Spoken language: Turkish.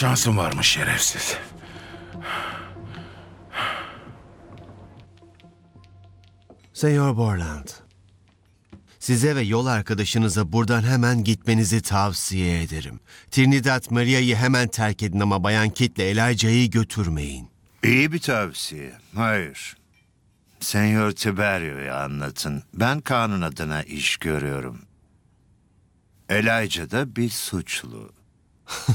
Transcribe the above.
şansın varmış şerefsiz. Senyor Borland, size ve yol arkadaşınıza buradan hemen gitmenizi tavsiye ederim. Trinidad Maria'yı hemen terk edin ama Bayan Kit'le Elijah'yı götürmeyin. İyi bir tavsiye. Hayır. Senyor Tiberio'ya anlatın. Ben kanun adına iş görüyorum. Elijah da bir suçlu.